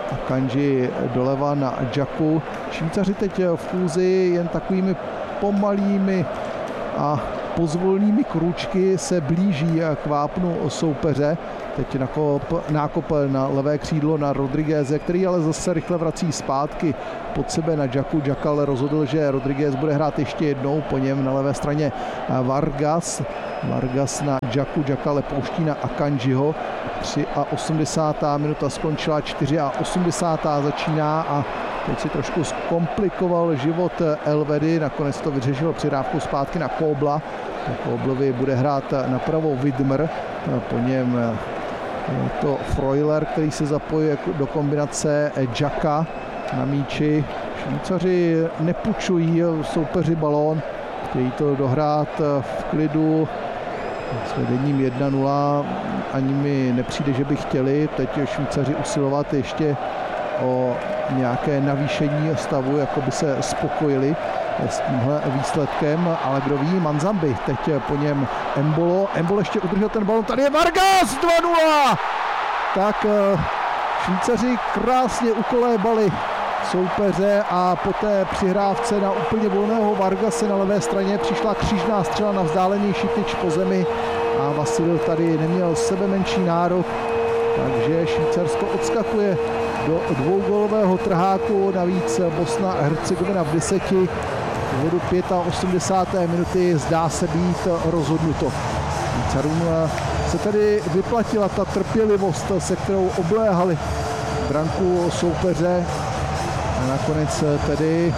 Akanji doleva na Jacku. Švýcaři teď v fúzi jen takovými pomalými a pozvolnými krůčky se blíží k vápnu soupeře. Teď nakop, nákop na levé křídlo na Rodrigueze, který ale zase rychle vrací zpátky pod sebe na Jacku. Jack ale rozhodl, že Rodriguez bude hrát ještě jednou, po něm na levé straně Vargas. Vargas na Jacku, Jack ale pouští na Akanjiho. osmdesátá třetí minuta skončila, osmdesátá čtvrtá začíná a teď si trošku zkomplikoval život Elvedy, nakonec to vyřešil přidávkou zpátky na Kobla. Koblovi bude hrát napravo Widmer, po něm je to Freuler, který se zapojí do kombinace Jacka na míči. Švýcaři nepůjčují soupeři balón, chtějí to dohrát v klidu s vedením jedna nula, ani mi nepřijde, že by chtěli teď Švýcaři usilovat ještě o nějaké navýšení stavu, jako by se spokojili s tímhle výsledkem, ale kdo ví, Manzambi, teď po něm Embolo, Embolo ještě udržel ten balon, tady je Vargas, dva nula! Tak Švýcaři krásně ukolébali soupeře a po té přihrávce na úplně volného Vargase na levé straně přišla křížná střela na vzdálenější tyč po zemi a Vasilil tady neměl sebe menší nárok, takže Švýcarsko odskakuje do dvougólového trháku, navíc Bosna a Hercegovina v deseti. V vodu osmdesáté páté minuty zdá se být rozhodnuto. Švýcarům se tedy vyplatila ta trpělivost, se kterou obléhali branku soupeře a nakonec tedy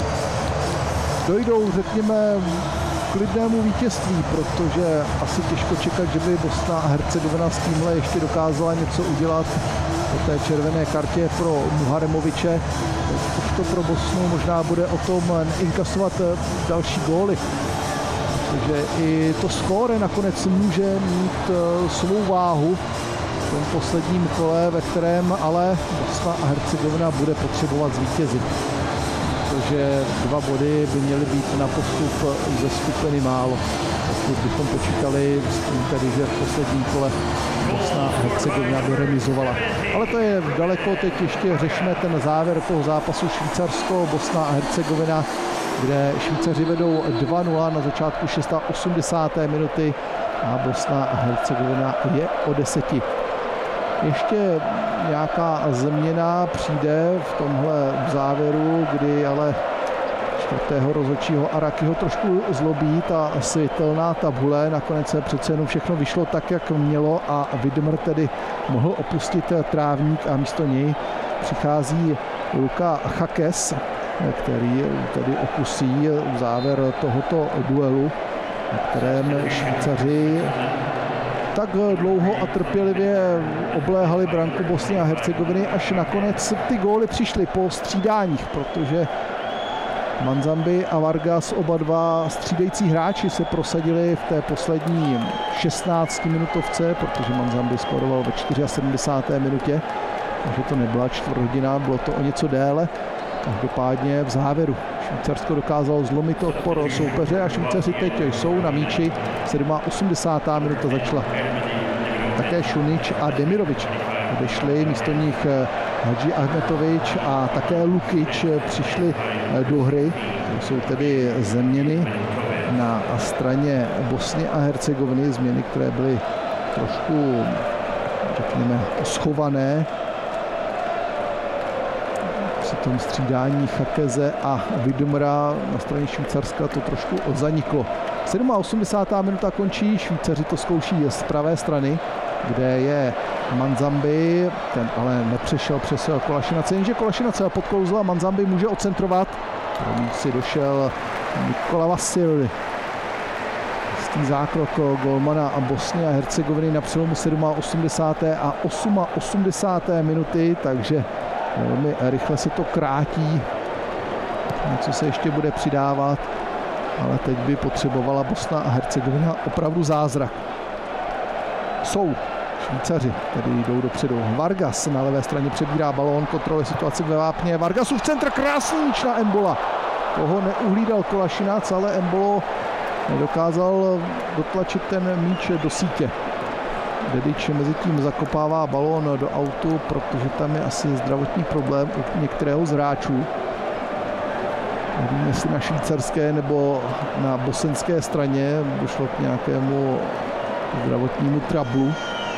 dojdou, řekněme, klidnému vítězství, protože asi těžko čekat, že by Bosna a Hercegovina s tímhle ještě dokázala něco udělat po té červené kartě pro Muharemoviče. Už to pro Bosnu možná bude o tom neinkasovat další góly, protože i to skóre nakonec může mít svou váhu v tom posledním kole, ve kterém ale Bosna a Hercegovina bude potřebovat zvítězit, protože dva body by měly být na postup ze skupiny málo. Pokud bychom počítali s tím tedy, že v posledním kole Bosna a Hercegovina doremizovala. Ale to je daleko, teď ještě řešíme ten závěr toho zápasu Švýcarsko, Bosna a Hercegovina, kde Švýcaři vedou dva nula na začátku osmdesáté šesté minuty a Bosna a Hercegovina je o deseti. Ještě nějaká změna přijde v tomhle závěru, kdy ale čtvrtého rozhodčího Arakiho trošku zlobí ta světelná tabule. Nakonec se přece jenom všechno vyšlo tak, jak mělo a Widmer tedy mohl opustit trávník a místo něj přichází Luka Chakes, který tedy opustí závěr tohoto duelu, na kterém Švýcaři tak dlouho a trpělivě obléhali branku Bosny a Hercegoviny, až nakonec ty góly přišly po střídáních, protože Manzambi a Vargas, oba dva střídající hráči, se prosadili v té poslední šestnáctiminutovce, protože Manzambi skóroval ve sedmdesáté čtvrté minutě, takže to nebyla čtvrt hodina, bylo to o něco déle. Každopádně v závěru Švýcarsko dokázalo zlomit odpor soupeře a Švýcaři teď jsou na míči. osmdesátá sedmá minuta začala. Také Šunič a Demirovič odešli, místo nich Hadži Ahmetovič a také Lukič přišli do hry. To jsou tedy změny na straně Bosny a Hercegoviny, změny, které byly trošku, řekněme, schované při tom střídání Chakeze a Widmera. Na straně Švýcarska to trošku zaniklo. osmdesátá sedmá minuta končí, Švýcaři to zkouší z pravé strany, kde je Manzambi, ten ale nepřešel přes Kolašinace, jenže Kolašinace podklouzla, Manzambi může odcentrovat, pro si došel Nikola Vasil. Hezký zákrok golmana Bosny a Hercegoviny na přelomu osmdesáté sedmé a osmdesáté osmé minuty, takže velmi rychle se to krátí, něco se ještě bude přidávat, ale teď by potřebovala Bosna a Hercegovina opravdu zázrak. Jsou Švýcaři, tedy jdou dopředu. Vargas na levé straně přebírá balón, kontroluje situaci ve vápně. Vargasův centr, krásný míč na Embola. Toho neuhlídal Kolašinac, ale Embolo nedokázal dotlačit ten míč do sítě. Dedič mezi tím zakopává balón do autu, protože tam je asi zdravotní problém u některého z hráčů. Nevím, jestli na švýcarské nebo na bosenské straně došlo k nějakému zdravotnímu trablu.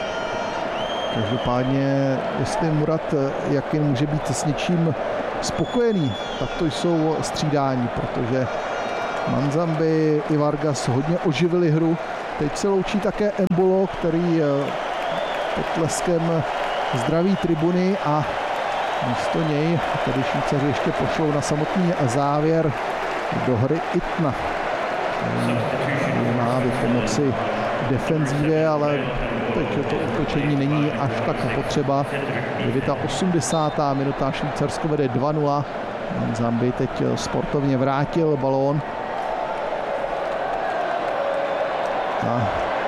Každopádně, jestli Murat Yakin může být s něčím spokojený, tak to jsou střídání, protože Manzambi i Vargas hodně oživili hru. Teď se loučí také Embolo, který pod tleskem zdraví tribuny a místo něj tedy Švýcaři ještě pošlou na samotný závěr do hry Itna. Má vypomoci defenzívě, ale teď to útočení není až tak potřeba. osmdesátá devátá minuta, Švýcarsko vede dva nula. Manzambi teď sportovně vrátil balón. A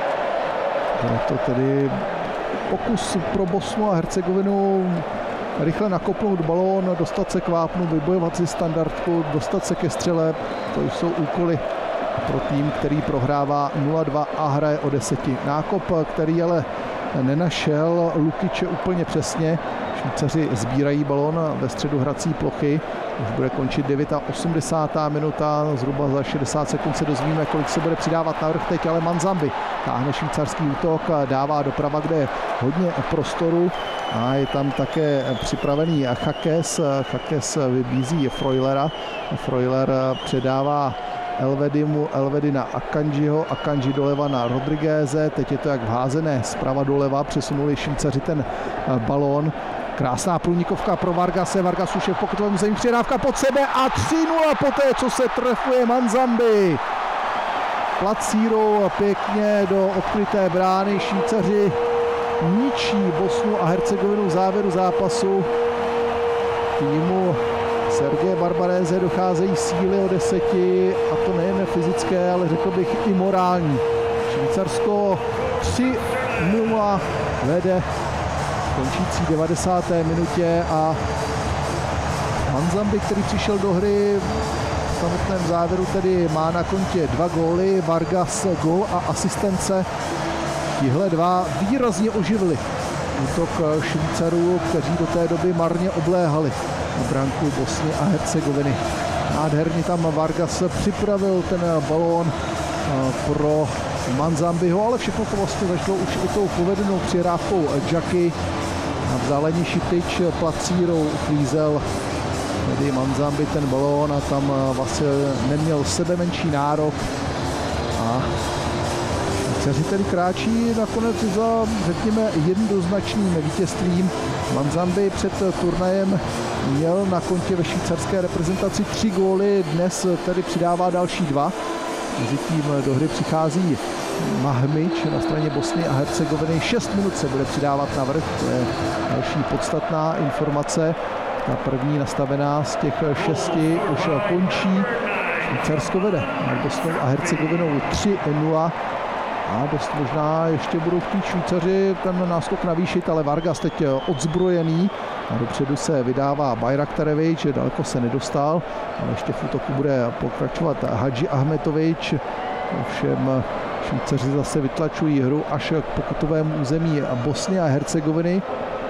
to tedy pokus pro Bosnu a Hercegovinu rychle nakopnout balón, dostat se k vápnu, vybojovat si standardku, dostat se ke střele. To jsou úkoly pro tým, který prohrává nula dva a hraje o deseti. Nákop, který ale nenašel Lukiče úplně přesně. Švýcaři sbírají balón ve středu hrací plochy. Už bude končit osmdesátá devátá minuta, zhruba za šedesát sekund se dozvíme, kolik se bude přidávat navrch teď, ale Manzambi táhne švýcarský útok, dává doprava, kde je hodně prostoru a je tam také připravený Chakes. Chakes vybízí Freulera. Freuler předává Elvedimu, Elvedi na Akanjiho, Akanji doleva na Rodrigueze, teď je to jak vházené zprava doleva, přesunuli Švýcaři ten balón. Krásná průnikovka pro Vargase, Vargas už je v pokutovém území, přidávka pod sebe a tři nula poté, co se trefuje Manzambi. Placírou pěkně do odkryté brány, Švýcaři ničí Bosnu a Hercegovinu v závěru zápasu. Týmu Sergeje Barbarese docházejí síly o deseti a to nejen fyzické, ale řekl bych i morální. Švýcarsko tři nula vede končící devadesáté minutě a Manzambi, který přišel do hry v samotném závěru, tedy má na kontě dva góly, Vargas gól a asistence. Tihle dva výrazně oživili útok Švýcarů, kteří do té doby marně obléhali branku Bosny a Hercegoviny. Nádherně tam Vargas připravil ten balón pro Manzambiho, ale všechno to vlastně začalo už i tou povedenou přihrávkou Jacky. A vzdáleně Šiptič placírou uklízel tedy Manzambi ten balón a tam Vasil neměl sebe menší nárok a Švýcaři tedy kráčí nakonec za, řekněme, jednoznačným vítězstvím. Manzambi před turnajem měl na kontě ve švýcarské reprezentaci tři góly, dnes tedy přidává další dva. Mezitím do hry přichází Mahmič na straně Bosny a Hercegoviny. šest minut se bude přidávat navrch, to je další podstatná informace. Ta první nastavená z těch šesti už končí. Švýcarsko vede nad Bosnou a Hercegovinou tři nula. A dost možná ještě budou chtít Švýcaři ten náskok navýšit, ale Vargas teď odzbrojený. A dopředu se vydává Bajraktarevič, daleko se nedostal, ale ještě v útoku bude pokračovat Hadži Ahmetovič. Ovšem Švýcaři zase vytlačují hru až k pokutovému území Bosny a Hercegoviny.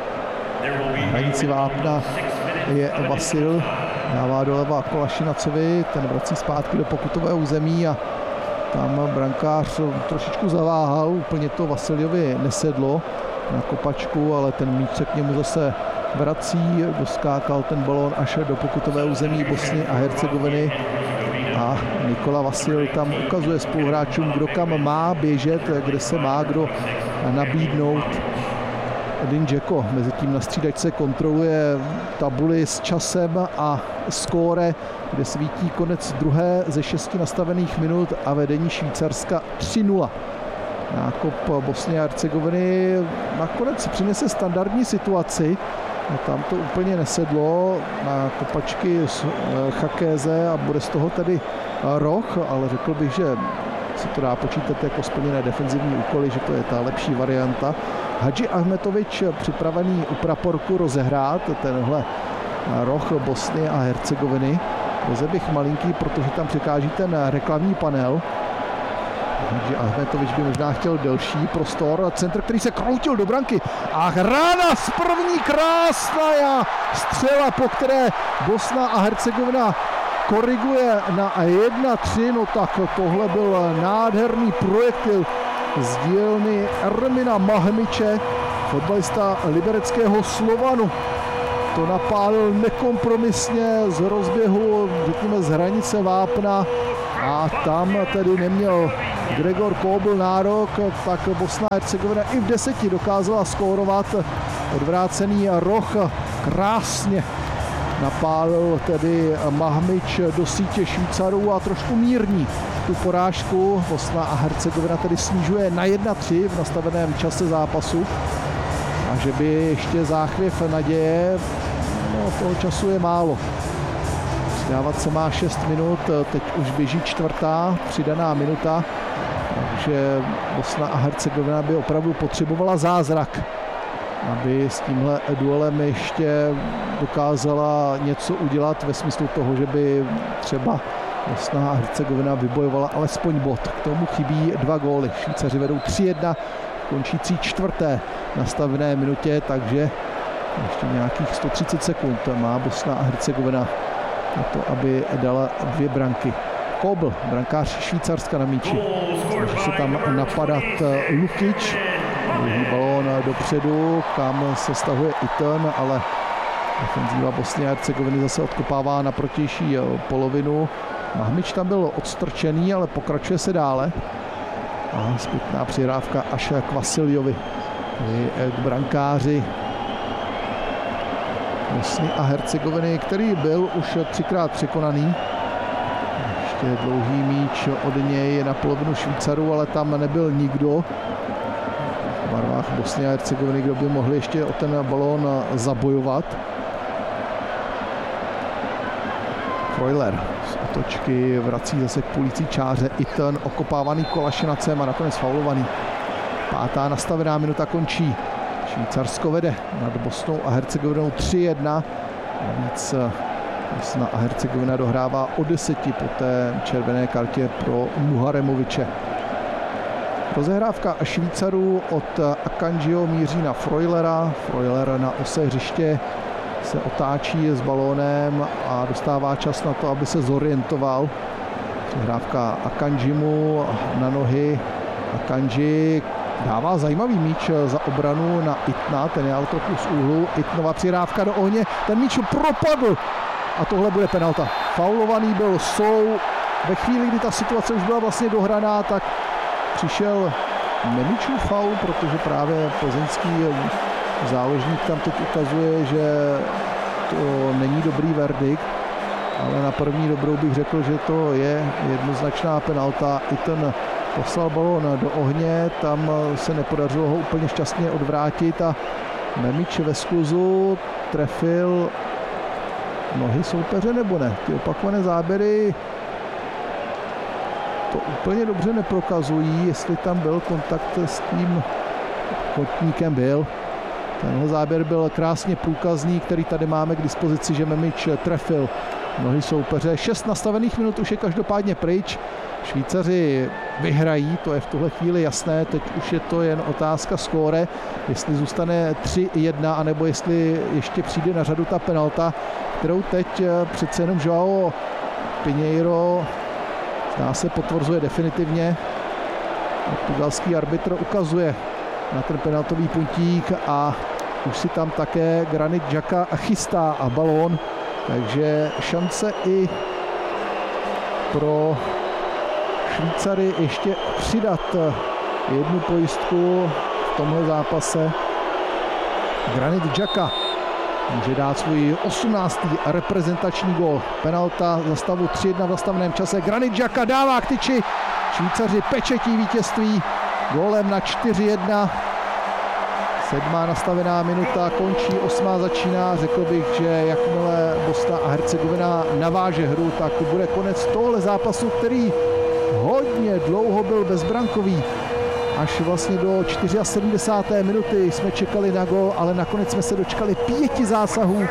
Hranici vápna je Vasil, dává doleva Kolašinacovi, ten vrací zpátky do pokutového území a tam brankář trošičku zaváhal, úplně to Vasiljovi nesedlo na kopačku, ale ten míč se k němu zase vrací, doskákal ten balón až do pokutového území Bosny a Hercegoviny a Nikola Vasil tam ukazuje spoluhráčům, kdo kam má běžet, kde se má kdo nabídnout. Edin Dzeko mezitím na střídačce kontroluje tabuli s časem a skóre, kde svítí konec druhé ze šesti nastavených minut a vedení Švýcarska tři nula. Nákop Bosny a Hercegoviny nakonec přinese standardní situaci. Tam to úplně nesedlo na kopačky z Chakéze a bude z toho tedy roh, ale řekl bych, že se to dá počítat jako splněné defenzivní úkoly, že to je ta lepší varianta. Hadži Ahmetovič připravený u praporku rozehrát tenhle roh Bosny a Hercegoviny. Rozeběh malinký, protože tam překáží ten reklamní panel. Ahmetovič by možná chtěl delší prostor. Centr, který se kroutil do branky. A rána z první krásná střela, po které Bosna a Hercegovina koriguje na jedna tři. No tak tohle byl nádherný projektil z dílny Ermina Mahmiče, fotbalista libereckého Slovanu. To napálil nekompromisně z rozběhu, řekněme z hranice vápna, a tam tedy neměl Gregor Kobl nárok, tak Bosna a Hercegovina i v deseti dokázala skórovat. Odvrácený roh krásně napálil tedy Mahmič do sítě Švýcarů a trošku mírní tu porážku. Bosna a Hercegovina tedy snižuje na jedna tři v nastaveném čase zápasu. A že by ještě záchvěv naděje, no toho času je málo. Přidávat se má šest minut, teď už běží čtvrtá přidaná minuta, takže Bosna a Hercegovina by opravdu potřebovala zázrak, aby s tímhle duelem ještě dokázala něco udělat ve smyslu toho, že by třeba Bosna a Hercegovina vybojovala alespoň bod. K tomu chybí dva góly. Švýcaři vedou tři jedna, končící čtvrté nastavené minutě, takže ještě nějakých sto třicet sekund má Bosna a Hercegovina na to, aby dala dvě branky. Kobl, brankář Švýcarska na míči. Snaží se tam napadat Lukič. Druhý balón dopředu, kam se stahuje Iten, ale defenzíva Bosny a Hercegoviny zase odkopává na protější polovinu. Mahmič tam byl odstrčený, ale pokračuje se dále. A zpětná přihrávka až k Vasiljovi, k brankáři Bosny a Hercegoviny, který byl už třikrát překonaný. Ještě dlouhý míč od něj na polovinu Švýcarů, ale tam nebyl nikdo v barvách Bosny a Hercegoviny, kdo by mohli ještě o ten balón zabojovat. Freuler z otočky vrací zase k půlící čáře. Iten okopávaný Kolašinacem a nakonec faulovaný. Pátá nastavená minuta končí. Švýcarsko vede nad Bosnou a Hercegovinou tři jedna. Navíc Bosna a Hercegovina dohrává o deseti po té červené kartě pro Muharemoviče. Rozehrávka Švýcarů od Akanjiho míří na Freulera. Freuler na ose hřiště se otáčí s balónem a dostává čas na to, aby se zorientoval. Přihrávka Akanjimu na nohy. Akanji dává zajímavý míč za obranu na Itna, ten je ale trochu z úhlu. Itnova přihrávka do ohně, ten míč propadl a tohle bude penalta. Faulovaný byl Sou. Ve chvíli, kdy ta situace už byla vlastně dohraná, tak přišel Memičův faul, protože právě plzeňský záložník tam teď ukazuje, že to není dobrý verdikt, ale na první dobrou bych řekl, že to je jednoznačná penalta. I ten poslal balón do ohně, tam se nepodařilo ho úplně šťastně odvrátit a Memič ve skluzu trefil nohy soupeře nebo ne. Ty opakované záběry to úplně dobře neprokazují, jestli tam byl kontakt s tím kotníkem. Byl. Tenhle záběr byl krásně průkazný, který tady máme k dispozici, že Memič trefil nohy soupeře. Šest nastavených minut už je každopádně pryč. Švýcaři vyhrají, to je v tuhle chvíli jasné, teď už je to jen otázka skóre, jestli zůstane tři jedna, anebo jestli ještě přijde na řadu ta penalta, kterou teď přece jenom João Pinheiro zdá se potvrzuje definitivně. Portugalský arbitr ukazuje na ten penaltový puntík a už si tam také Granit Xhaka chystá a balón, takže šance i pro Švýcary ještě přidat jednu pojistku v tomhle zápase. Granit Xhaka může dát svůj osmnáctý reprezentační gól. Penalta za stavu tři jedna v nastaveném čase. Granit Xhaka dává k tyči. Švýcaři pečetí vítězství gólem na čtyři jedna. Sedmá nastavená minuta končí, osmá začíná. Řekl bych, že jakmile Bosna a Hercegovina naváže hru, tak bude konec tohle zápasu, který hodně dlouho byl bezbrankový. Až vlastně do sedmdesáté čtvrté minuty jsme čekali na gól, ale nakonec jsme se dočkali pěti zásahů.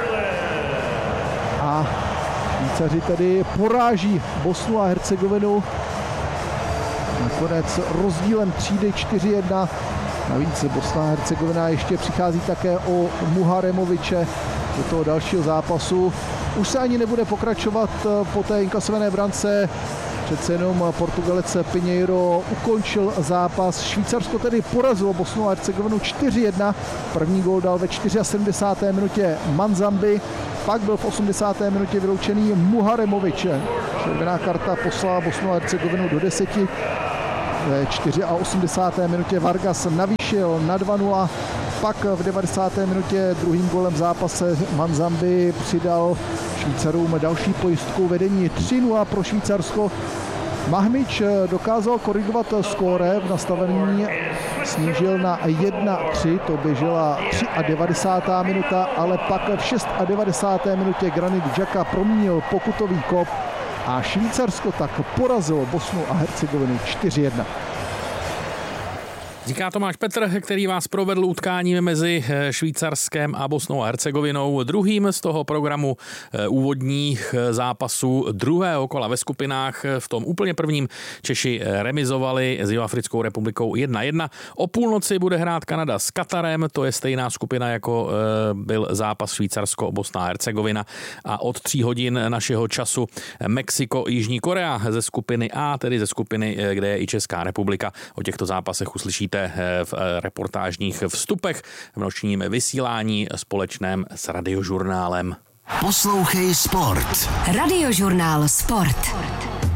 A Švýcaři tedy poráží Bosnu a Hercegovinu. nakonec rozdílem třídy čtyři jedna. Navíc Bosna a Hercegovina ještě přichází také o Muharemoviče do toho dalšího zápasu. Už se ani nebude pokračovat po té inkasované brance. Přece jenom Portugalec Pinheiro ukončil zápas. Švýcarsko tedy porazilo Bosnu a Hercegovinu čtyři jedna. První gól dal ve sedmdesáté čtvrté minutě Manzambi. Pak byl v osmdesáté minutě vyloučený Muharemovič. Červená karta poslala Bosnu a Hercegovinu do deseti. Ve osmdesáté čtvrté minutě Vargas navýšil na dva nula. Pak v devadesáté minutě druhým gólem v zápase Manzambi přidal Švýcarům další pojistku, vedení tři nula pro Švýcarsko. Mahmič dokázal korigovat skóre v nastavení, snížil na jedna tři, to běžela devadesátá třetí minuta, ale pak v devadesáté šesté minutě Granit Xhaka proměnil pokutový kop a Švýcarsko tak porazilo Bosnu a Hercegovinu čtyři jedna. Říká Tomáš Petr, který vás provedl utkáním mezi Švýcarskem a Bosnou a Hercegovinou. Druhým z toho programu úvodních zápasů druhého kola ve skupinách. V tom úplně prvním Češi remizovali s Jihoafrickou republikou jedna jedna. O půlnoci bude hrát Kanada s Katarem, to je stejná skupina, jako byl zápas Švýcarsko, Bosna a Hercegovina. A od tří hodin našeho času Mexiko, Jižní Korea ze skupiny A, tedy ze skupiny, kde je i Česká republika. O těchto zápasech uslyšíte v reportážních vstupech v nočním vysílání společném s Radiožurnálem. Poslouchej Sport. Radiožurnál Sport.